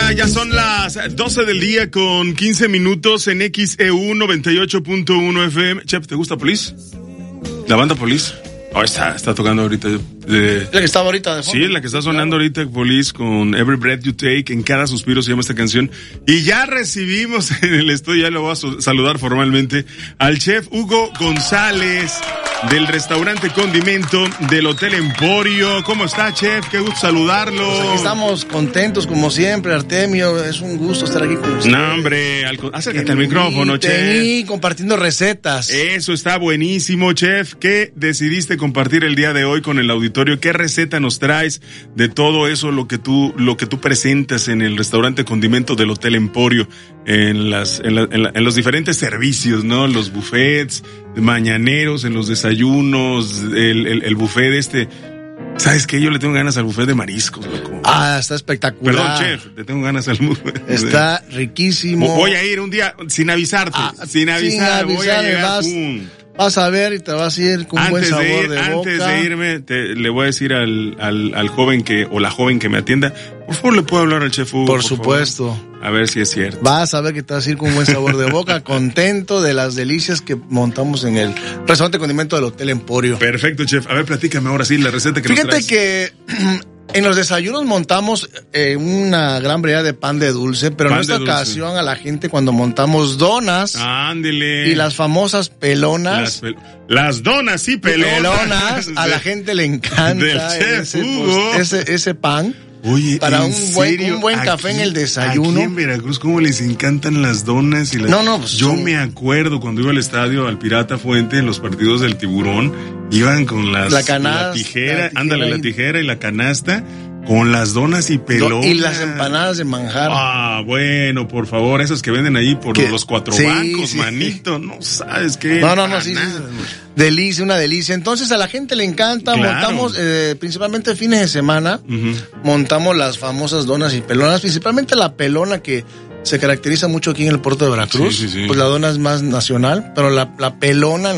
Ya son las 12 del día con 15 minutos en XEU 98.1 FM. Chef, ¿te gusta Police? ¿La banda Police? Oh, está tocando ahorita. ¿La que estaba ahorita de fondo? Sí, la que está sonando ahorita, Police, con Every Breath You Take. En cada suspiro se llama esta canción. Y ya recibimos en el estudio, ya lo voy a saludar formalmente, al chef Hugo González, del restaurante Condimento del Hotel Emporio. ¿Cómo está, chef? Qué gusto saludarlo. Pues aquí estamos contentos como siempre, Artemio. Es un gusto estar aquí con usted. No, hombre, acércate al micrófono, chef. Y compartiendo recetas. Eso está buenísimo, chef. ¿Qué decidiste compartir el día de hoy con el auditorio? ¿Qué receta nos traes de todo eso, lo que tú presentas en el restaurante Condimento del Hotel Emporio, en los diferentes servicios, ¿no? Los buffets mañaneros, en los desayunos, el buffet ¿Sabes qué? Yo le tengo ganas al buffet de mariscos, loco. Está espectacular. Perdón, chef, le tengo ganas al buffet. Está riquísimo. Voy a ir un día sin avisarte. Sin avisar, voy a llegar. Vas a ver y te vas a ir con un buen sabor de boca. Antes de irme, le voy a decir al joven o la joven que me atienda, por favor, ¿le puedo hablar al chef Hugo? Por supuesto. Favor? A ver si es cierto. Vas a ver que te vas a ir con un buen sabor de boca, contento de las delicias que montamos en el restaurante Condimento del Hotel Emporio. Perfecto, chef. A ver, platícame ahora sí la receta que nos traes. Fíjate que en los desayunos montamos una gran variedad de pan de dulce, pero en esta ocasión a la gente cuando montamos donas. Ándele. Y las famosas pelonas. Las donas, sí, pelonas. A la gente le encanta del chef Hugo. ese pan. Oye, para un buen café en el desayuno. Aquí en Veracruz, ¿cómo les encantan las donas? Y pues yo me acuerdo cuando iba al estadio, al Pirata Fuente, en los partidos del Tiburón, iban con la tijera, la tijera y la canasta, con las donas y pelonas. Y las empanadas de manjar. Ah, bueno, por favor, esas que venden ahí por los cuatro bancos, manito, no sabes qué. No, sí. Delicia, una delicia. Entonces a la gente le encanta, montamos principalmente fines de semana, montamos las famosas donas y pelonas, principalmente la pelona que se caracteriza mucho aquí en el puerto de Veracruz. Sí. Pues la dona es más nacional, pero la pelona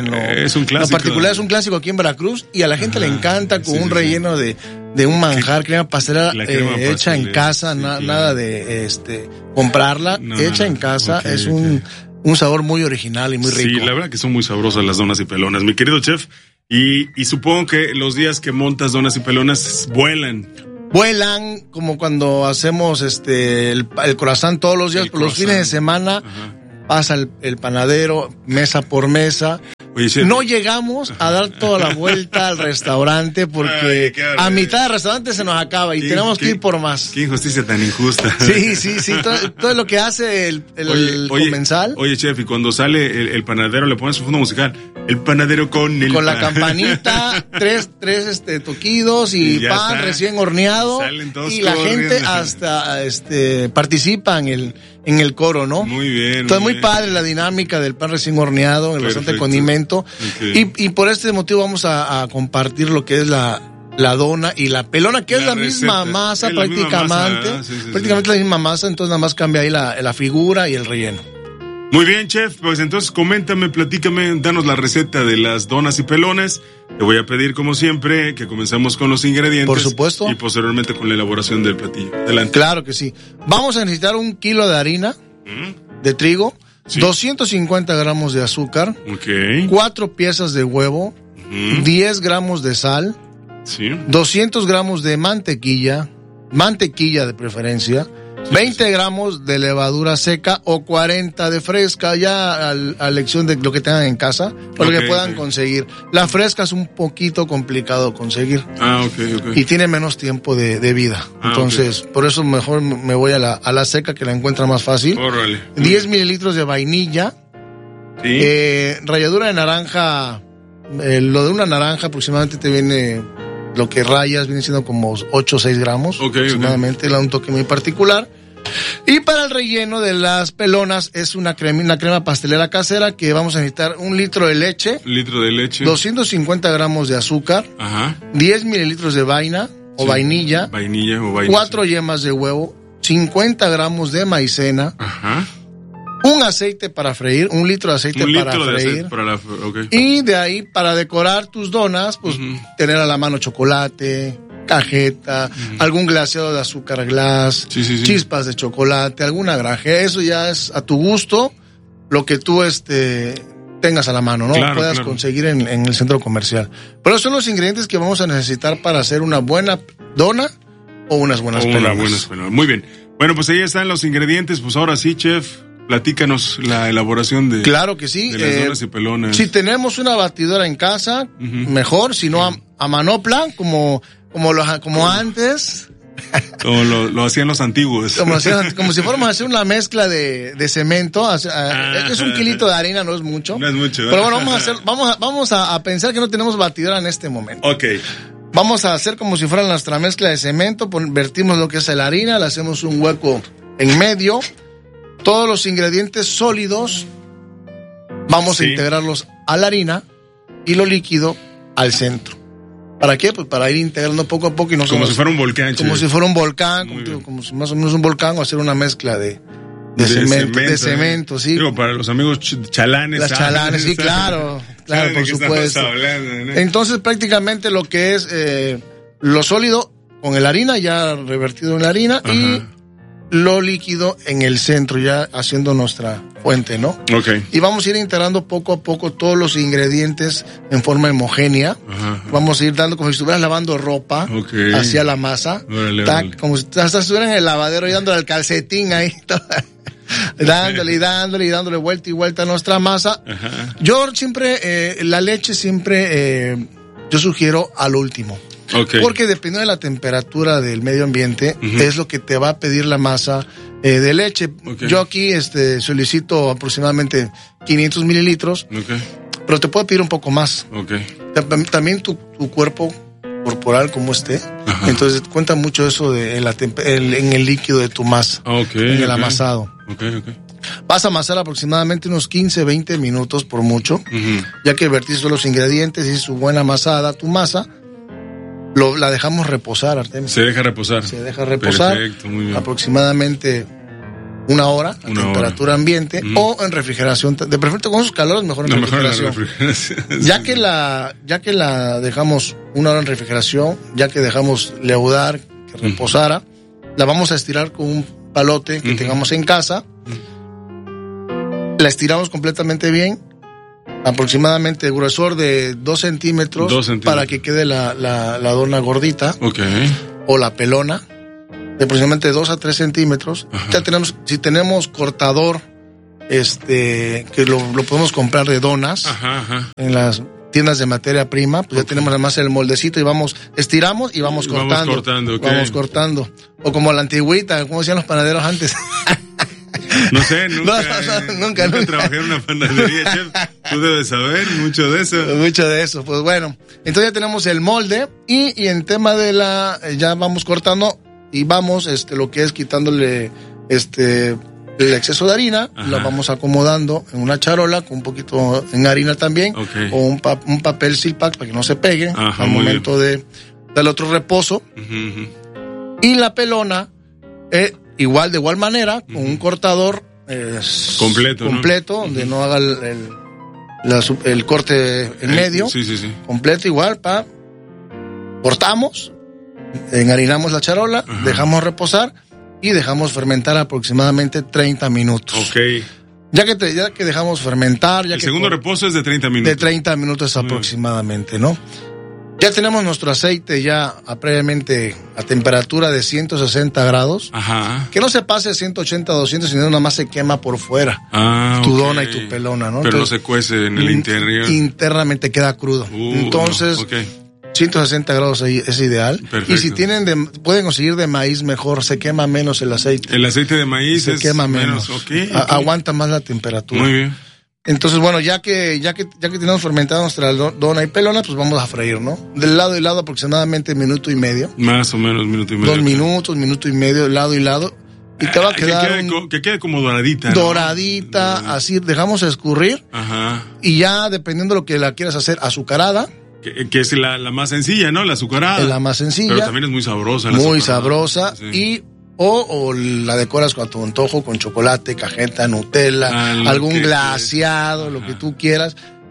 es un clásico. En lo particular es un clásico aquí en Veracruz y a la gente le encanta con un relleno de un manjar, crema pastelera hecha en casa, nada de comprarla, hecha en casa. Es un sabor muy original y muy rico. Sí, la verdad que son muy sabrosas las donas y pelonas, mi querido chef. Y supongo que los días que montas donas y pelonas vuelan como cuando hacemos el croissant todos los días, por los fines de semana. Pasa el panadero mesa por mesa. Oye, chef, no llegamos a dar toda la vuelta al restaurante porque a mitad del restaurante se nos acaba y tenemos que ir por más. Qué injusticia tan injusta. Sí. Todo lo que hace el comensal. Oye, chef, y cuando sale el panadero le pones su fondo musical. El panadero con la campanita, tres toquidos y pan recién horneado. Y la gente hasta participa en el coro, ¿no? Muy bien. Entonces muy padre la dinámica del pan recién horneado en el restaurante Condimento. Okay. Y por este motivo vamos a compartir lo que es la dona y la pelona, que es la misma masa prácticamente. Prácticamente la misma masa, entonces nada más cambia ahí la figura y el relleno. Muy bien, chef, pues entonces coméntame, platícame, danos la receta de las donas y pelonas. Te voy a pedir, como siempre, que comencemos con los ingredientes. Por supuesto. Y posteriormente con la elaboración del platillo. Adelante. Claro que sí. Vamos a necesitar 1 kilo de harina de trigo, 250 gramos de azúcar, 4 piezas de huevo, 10 gramos de sal, 200 gramos de mantequilla de preferencia, 20 gramos de levadura seca o 40 de fresca, ya a elección de lo que tengan en casa o lo que puedan conseguir. La fresca es un poquito complicado conseguir. Y tiene menos tiempo de vida. Entonces, por eso mejor me voy a la seca, que la encuentra más fácil. Órale. 10 mililitros de vainilla. Ralladura de naranja. Lo de una naranja aproximadamente te viene... Lo que rayas viene siendo como 8 o 6 gramos aproximadamente, le da un toque muy particular. Y para el relleno de las pelonas es una crema pastelera casera que vamos a necesitar 1 litro de leche. 250 gramos de azúcar. 10 mililitros de vainilla. 4 yemas de huevo. 50 gramos de maicena. Un aceite para freír, 1 litro de aceite para freír. Y de ahí, para decorar tus donas, pues tener a la mano chocolate, cajeta, algún glaseado de azúcar glass, chispas de chocolate, alguna granja. Eso ya es a tu gusto, lo que tú tengas a la mano, ¿no? Puedas conseguir en el centro comercial. Pero son los ingredientes que vamos a necesitar para hacer una buena dona o unas buenas pelonas. Muy bien. Bueno, pues ahí están los ingredientes. Pues ahora sí, chef, platícanos la elaboración de... Claro que sí. De las donas y pelonas. Si tenemos una batidora en casa, mejor. Si no, a manopla, como antes. Como lo hacían los antiguos. Como si fuéramos a hacer una mezcla de cemento. Es un kilito de harina, no es mucho. No es mucho. Pero bueno, vamos a pensar que no tenemos batidora en este momento. Ok. Vamos a hacer como si fuera nuestra mezcla de cemento. Vertimos lo que es la harina, le hacemos un hueco en medio. Todos los ingredientes sólidos vamos a integrarlos a la harina y lo líquido al centro. ¿Para qué? Pues para ir integrando poco a poco y no como si fuera un volcán. Como si fuera un volcán, como si más o menos un volcán, o hacer una mezcla de cemento, sí. Digo, para los amigos chalanes. Las chalanes, sí, claro, por supuesto. Hablando, ¿no? Entonces, prácticamente lo que es lo sólido con la harina ya revertido en la harina y lo líquido en el centro, ya haciendo nuestra fuente, ¿no? Okay. Y vamos a ir integrando poco a poco todos los ingredientes en forma homogénea. Vamos a ir dando como si estuvieras lavando ropa hacia la masa. Órale. Como si estuvieras en el lavadero y dándole al calcetín ahí. dándole vuelta y vuelta a nuestra masa. Yo siempre, la leche siempre, yo sugiero al último. Porque dependiendo de la temperatura del medio ambiente, es lo que te va a pedir la masa de leche. Yo aquí solicito aproximadamente 500 mililitros, pero te puedo pedir un poco más. También tu cuerpo corporal como esté. Entonces cuenta mucho eso de en el líquido de tu masa, en el amasado. Vas a amasar aproximadamente unos 15-20 minutos por mucho, ya que vertiste los ingredientes y su buena amasada, tu masa. La dejamos reposar, Artemio. Se deja reposar. Perfecto, muy bien. Aproximadamente una hora a temperatura ambiente o en refrigeración. De preferencia con esos calores, mejor en refrigeración. Ya que la dejamos una hora en refrigeración, ya que dejamos leudar, que reposara, la vamos a estirar con un palote que tengamos en casa. La estiramos completamente bien. Aproximadamente gruesor de 2 centímetros para que quede la dona gordita o la pelona de aproximadamente 2 a 3 centímetros. Ya tenemos, si tenemos cortador que lo podemos comprar de donas en las tiendas de materia prima, pues ya tenemos además el moldecito y estiramos y vamos cortando. Vamos cortando. O como la antigüita, como decían los panaderos antes. No sé, nunca trabajé en una panadería, chef. Tú debes saber mucho de eso. Mucho de eso, pues bueno. Entonces ya tenemos el molde y en tema de ya vamos cortando y vamos, lo que es quitándole, el exceso de harina, la vamos acomodando en una charola con un poquito en harina también, o un papel Silpac para que no se pegue al momento del otro reposo. Y la pelona, de igual manera, con un cortador completo, donde no haga el corte en medio, completo igual, cortamos, enharinamos la charola, dejamos reposar y dejamos fermentar aproximadamente 30 minutos. Ya que dejamos fermentar... El segundo reposo es de 30 minutos. De 30 minutos aproximadamente, ¿no? Ya tenemos nuestro aceite ya previamente a temperatura de 160 grados. Que no se pase de 180 a 200, sino nada más se quema por fuera. Tu dona y tu pelona, ¿no? Pero entonces, no se cuece en el interior. Internamente queda crudo. Entonces, 160 grados es ideal. Perfecto. Y si pueden conseguir de maíz mejor, se quema menos el aceite. El aceite de maíz se quema menos. Aguanta más la temperatura. Muy bien. Entonces, bueno, ya que tenemos fermentada nuestra dona y pelona, pues vamos a freír, ¿no? Del lado y lado aproximadamente minuto y medio. Más o menos minuto y medio. 2 minutos, minuto y medio, lado y lado. Y te va a quedar que quede como doradita, ¿no? Doradita, así, dejamos escurrir. Y ya, dependiendo de lo que la quieras hacer, azucarada. Que es la más sencilla, ¿no? La azucarada. Es la más sencilla. Pero también es muy sabrosa. Muy sabrosa. Sí. O la decoras con tu antojo, con chocolate, cajeta, Nutella, algún glaseado, lo que tú quieras.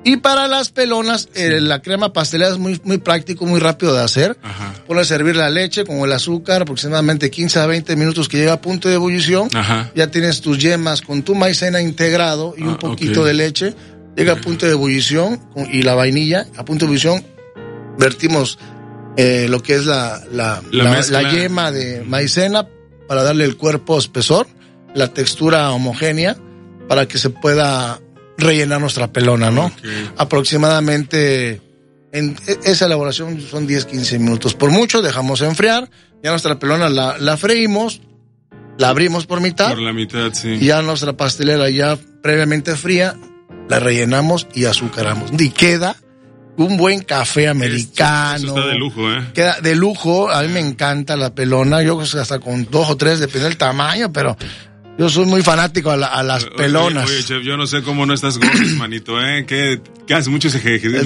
Y para las pelonas, la crema pastelera es muy, muy práctico, muy rápido de hacer. Ajá. Pones a hervir la leche con el azúcar, aproximadamente 15 a 20 minutos que llega a punto de ebullición. Ajá. Ya tienes tus yemas con tu maicena integrado y un poquito de leche. Llega a punto de ebullición y la vainilla a punto de ebullición. Vertimos lo que es la yema de maicena para darle el cuerpo espesor, la textura homogénea, para que se pueda rellenar nuestra pelona, ¿no? Okay. Aproximadamente en esa elaboración son 10-15 minutos. Por mucho dejamos enfriar, ya nuestra pelona la freímos, la abrimos por mitad. Por la mitad, sí. Y ya nuestra pastelera ya previamente fría, la rellenamos y azucaramos. Y queda un buen café americano. Eso está de lujo, Queda de lujo, a mí me encanta la pelona, yo hasta con 2 o 3, depende del tamaño, pero yo soy muy fanático a las pelonas. Oye, chef, yo no sé cómo no estás gordo, manito, ¿Qué haces? Muchos ejercicios.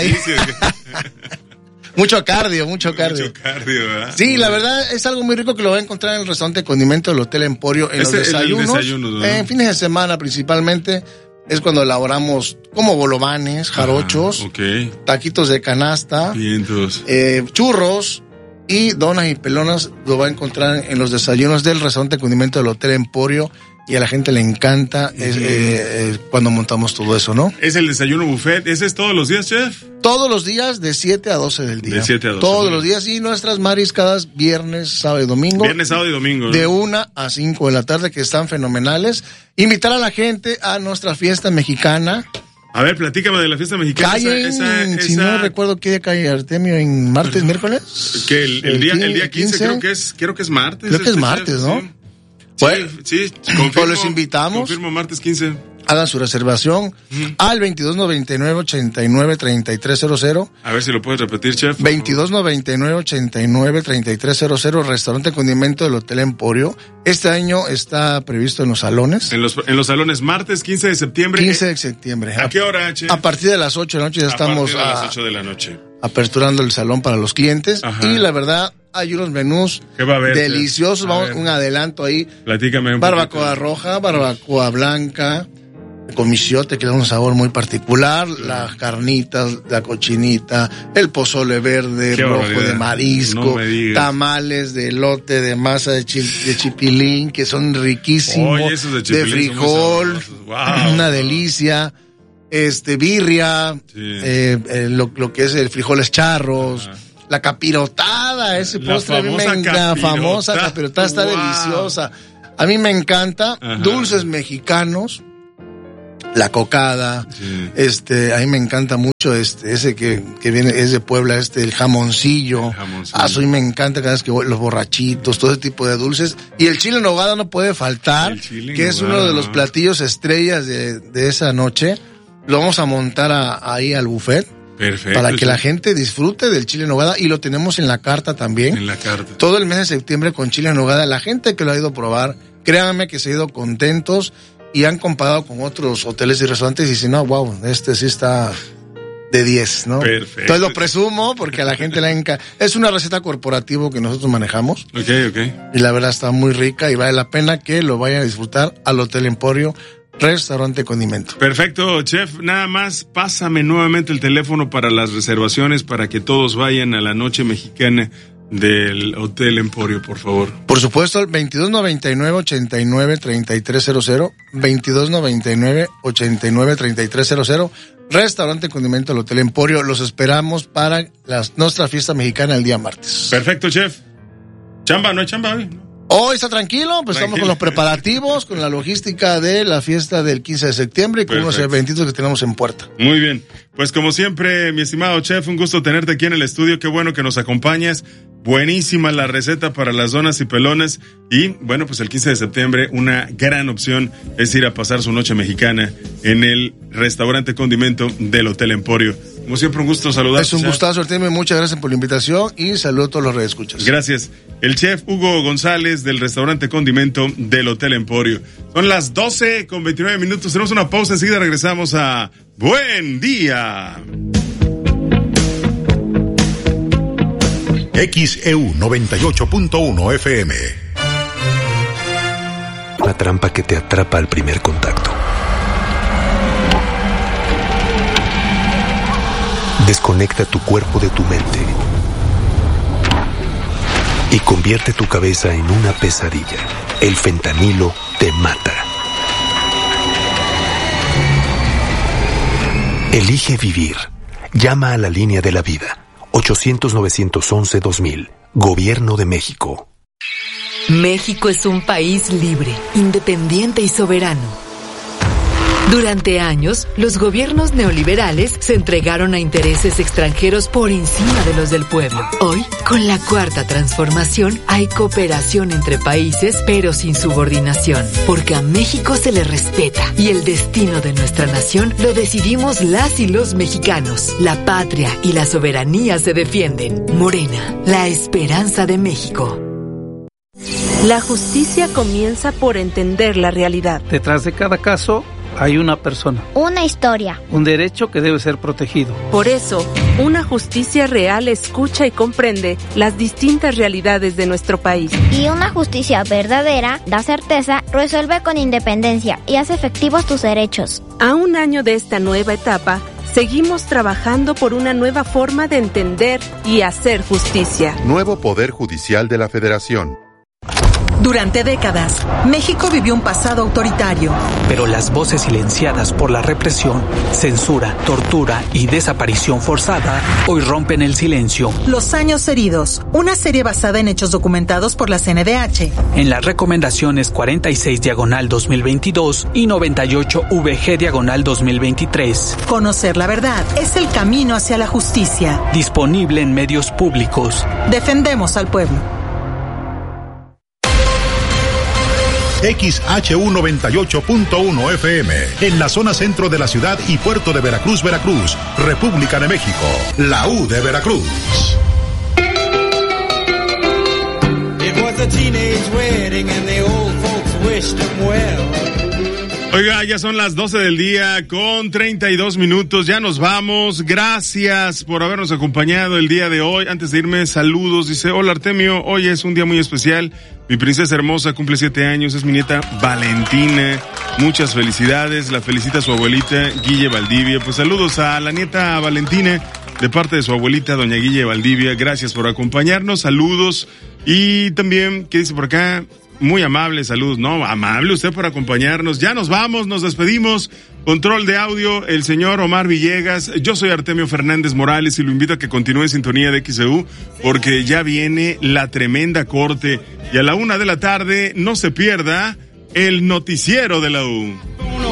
Mucho cardio. Mucho cardio, ¿verdad? Sí, la verdad es algo muy rico que lo va a encontrar en el restaurante Condimento del Hotel Emporio en los desayunos. En fines de semana principalmente es cuando elaboramos como bolovanes, jarochos, taquitos de canasta, churros. Y donas y pelonas lo va a encontrar en los desayunos del restaurante Condimento del Hotel Emporio y a la gente le encanta cuando montamos todo eso, ¿no? ¿Es el desayuno buffet? ¿Ese es todos los días, chef? Todos los días de 7 a 12 del día. De 7 a 12. Todos los días y nuestras mariscadas viernes, sábado y domingo. Viernes, sábado y domingo, ¿no? De 1 a 5 de la tarde que están fenomenales. Invitar a la gente a nuestra fiesta mexicana. A ver, platícame de la fiesta mexicana. Si no recuerdo qué día cae Artemio, en martes, miércoles. Que el día 15 creo que es martes. Creo que es martes, ¿no? Bueno, sí, confirmo, les invitamos. Confirmo martes 15. Hagan su reservación al 2299-893300. A ver si lo puedes repetir, chef. 2299-893300, restaurante Condimento del Hotel Emporio. Este año está previsto en los salones. En los salones, martes 15 de septiembre. 15 de septiembre. ¿A qué hora, chef? A partir de las 8 de la noche ya estamos a las 8 de la noche. Aperturando el salón para los clientes. Ajá. Y la verdad, hay unos menús deliciosos. Vamos, un adelanto ahí. Platícame un barbacoa roja, barbacoa blanca, con michiote, que le da un sabor muy particular, las carnitas, la cochinita, el pozole verde, rojo de marisco, tamales de elote, de masa de chipilín, que son riquísimos, de frijol, una delicia, birria, lo que es el frijoles charros, la capirotada, ese postre a mí me encanta, famosa capirotada, está deliciosa, a mí me encanta, dulces mexicanos, la cocada, a mí me encanta mucho ese que viene, es de Puebla, el jamoncillo. A mí me encanta cada vez que voy, los borrachitos, todo ese tipo de dulces. Y el chile en nogada no puede faltar, que es uno de los platillos estrellas de esa noche. Lo vamos a montar ahí al buffet. Perfecto. Para que la gente disfrute del chile en nogada, y lo tenemos en la carta también. En la carta. Todo el mes de septiembre con chile en nogada. La gente que lo ha ido a probar, créanme que se ha ido contentos. Y han comparado con otros hoteles y restaurantes y dicen, no, wow, sí está de 10, ¿no? Perfecto. Entonces lo presumo porque a la gente le encanta. Es una receta corporativa que nosotros manejamos. Ok. Y la verdad está muy rica y vale la pena que lo vayan a disfrutar al Hotel Emporio, restaurante Condimento. Perfecto, chef. Nada más, pásame nuevamente el teléfono para las reservaciones para que todos vayan a la noche mexicana del Hotel Emporio, por favor. Por supuesto, el 2299-893300, 2299-893300, restaurante Condimento del Hotel Emporio. Los esperamos para nuestra fiesta mexicana el día martes. Perfecto, chef. ¿Chamba? ¿No hay chamba hoy? Hoy está tranquilo, pues estamos con los preparativos, con la logística de la fiesta del 15 de septiembre y con unos eventitos que tenemos en puerta. Muy bien. Pues como siempre, mi estimado chef, un gusto tenerte aquí en el estudio. Qué bueno que nos acompañas. Buenísima la receta para las donas y pelones. Y bueno, pues el 15 de septiembre una gran opción es ir a pasar su noche mexicana en el restaurante Condimento del Hotel Emporio. Como siempre, un gusto saludar. Es un gustazo, Artemio. Muchas gracias por la invitación y saludo a todos los redescuchas. Gracias. El chef Hugo González del restaurante Condimento del Hotel Emporio. Son las 12:29. Tenemos una pausa, enseguida regresamos a Buen Día. XEU 98.1 FM. La trampa que te atrapa al primer contacto. Desconecta tu cuerpo de tu mente y convierte tu cabeza en una pesadilla. El fentanilo te mata. Elige vivir. Llama a la línea de la vida. 800-911-2000. Gobierno de México. México es un país libre, independiente y soberano. Durante años, los gobiernos neoliberales se entregaron a intereses extranjeros por encima de los del pueblo. Hoy, con la Cuarta Transformación, hay cooperación entre países, pero sin subordinación, porque a México se le respeta y el destino de nuestra nación lo decidimos las y los mexicanos. La patria y la soberanía se defienden. Morena, la esperanza de México. La justicia comienza por entender la realidad. Detrás de cada caso hay una persona. Una historia. Un derecho que debe ser protegido. Por eso, una justicia real escucha y comprende las distintas realidades de nuestro país. Y una justicia verdadera da certeza, resuelve con independencia y hace efectivos tus derechos. A un año de esta nueva etapa, seguimos trabajando por una nueva forma de entender y hacer justicia. Nuevo Poder Judicial de la Federación. Durante décadas, México vivió un pasado autoritario. Pero las voces silenciadas por la represión, censura, tortura y desaparición forzada hoy rompen el silencio. Los años heridos, una serie basada en hechos documentados por la CNDH. En las recomendaciones 46/2022 y 98/VG/2023. Conocer la verdad es el camino hacia la justicia. Disponible en medios públicos. Defendemos al pueblo. XHU 98.1 FM, en la zona centro de la ciudad y puerto de Veracruz, Veracruz, República de México, la U de Veracruz. Oiga, ya son las 12 del día con 32 minutos, ya nos vamos. Gracias por habernos acompañado el día de hoy. Antes de irme, saludos. Dice, hola Artemio, hoy es un día muy especial. Mi princesa hermosa cumple 7 años, es mi nieta Valentina. Muchas felicidades, la felicita su abuelita Guille Valdivia. Pues saludos a la nieta Valentina de parte de su abuelita doña Guille Valdivia. Gracias por acompañarnos, saludos. Y también, ¿qué dice por acá? Muy amable, saludos. No, amable usted por acompañarnos. Ya nos vamos, nos despedimos. Control de audio, el señor Omar Villegas. Yo soy Artemio Fernández Morales y lo invito a que continúe en sintonía de XEU porque ya viene la tremenda corte. Y a la 1:00 p.m, no se pierda el noticiero de la U.